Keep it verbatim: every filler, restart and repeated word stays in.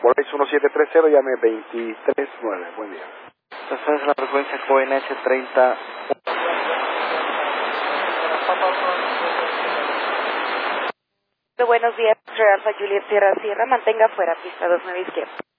Bolex uno siete tres cero, llame veintitrés nueve. Buen día. Esta es la frecuencia Q N H treinta. Buenos días, Real Alfa Juliet Sierra Sierra, mantenga fuera, pista dos nueve izquierda.